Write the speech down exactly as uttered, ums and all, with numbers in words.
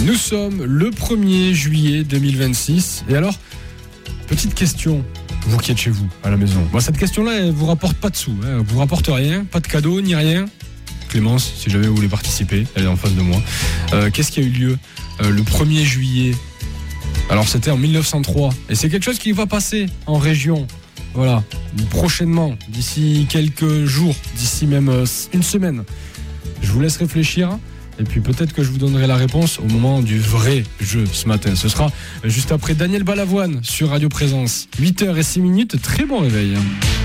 Nous sommes le premier juillet deux mille vingt-six. Et alors, petite question, vous qui êtes chez vous, à la maison. Bon, cette question-là, elle vous rapporte pas de sous, hein. Elle vous rapporte rien, pas de cadeau, ni rien. Clémence, si jamais vous voulez participer, elle est en face de moi. Euh, qu'est-ce qui a eu lieu euh, le premier juillet? Alors, c'était en mille neuf cent trois. Et c'est quelque chose qui va passer en région. Voilà, prochainement, d'ici quelques jours, d'ici même euh, une semaine. Je vous laisse réfléchir. Et puis peut-être que je vous donnerai la réponse au moment du vrai jeu ce matin. Ce sera juste après Daniel Balavoine sur Radio Présence. huit heures six minutes, très bon réveil.